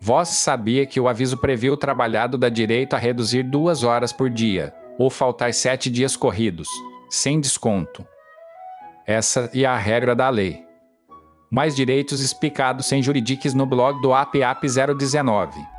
Vós sabia que o aviso previa o trabalhado dá direito a reduzir 2 horas por dia, ou faltar 7 dias corridos, sem desconto. Essa é a regra da lei. Mais direitos explicados sem juridiques no blog do APAP 019.